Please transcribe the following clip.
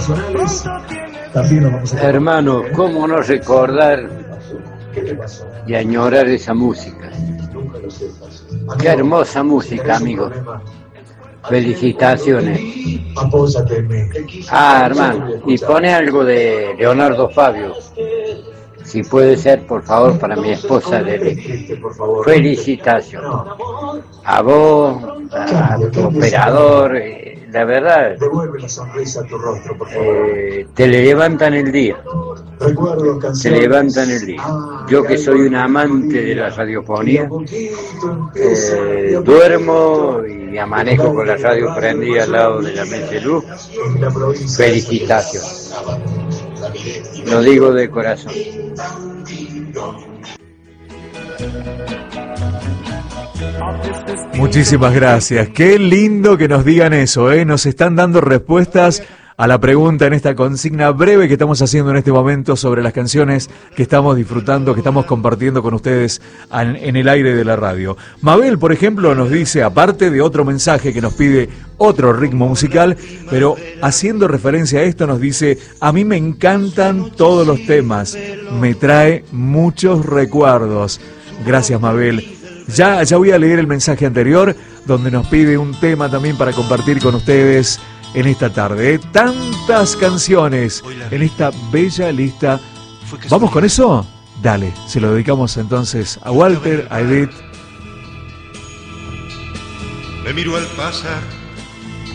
internacionales. También nos vamos a... Hermano, ¿cómo no recordar y añorar esa música? Qué hermosa música, amigo. Felicitaciones. Apóyate en mí. Ah, hermano, y pone algo de Leonardo Fabio. Si puede ser, por favor, para mi esposa Lele. Felicitaciones. A vos, a tu operador, la verdad, Devuelve la sonrisa a tu rostro, por favor. te levantan el día. Recuerdo Te canciones. levantan el día. Yo que soy un amante de la radiofonía, duermo y amanezco con la radio prendida al lado de la mesa de luz. Felicitaciones. Lo digo de corazón. Muchísimas gracias. Qué lindo que nos digan eso, ¿eh? Nos están dando respuestas a la pregunta en esta consigna breve que estamos haciendo en este momento sobre las canciones que estamos disfrutando, que estamos compartiendo con ustedes en el aire de la radio. Mabel, por ejemplo, nos dice, aparte de otro mensaje que nos pide otro ritmo musical, pero haciendo referencia a esto nos dice, a mí me encantan todos los temas, me trae muchos recuerdos. Gracias, Mabel. Ya voy a leer el mensaje anterior, donde nos pide un tema también para compartir con ustedes en esta tarde. Tantas canciones en esta bella lista. ¿Vamos con eso? Dale, se lo dedicamos entonces a Walter, a Edith. Me miro al pasar